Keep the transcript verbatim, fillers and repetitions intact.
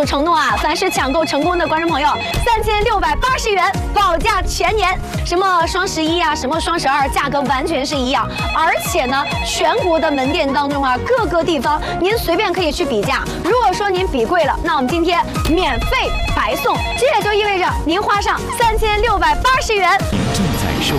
所承诺啊，凡是抢购成功的观众朋友，三千六百八十元保价全年。什么双十一啊，什么双十二，价格完全是一样。而且呢，全国的门店当中啊，各个地方您随便可以去比价。如果说您比贵了，那我们今天免费白送，这也就意味着您花上三千六百八十元。